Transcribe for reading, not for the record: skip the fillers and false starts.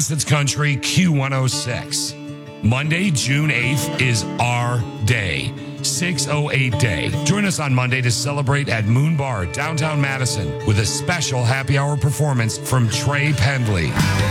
Madison's Country Q106. Monday, June 8th is our day. 608 Day. Join us on Monday to celebrate at Moon Bar, downtown Madison, with a special happy hour performance from Trey Pendley.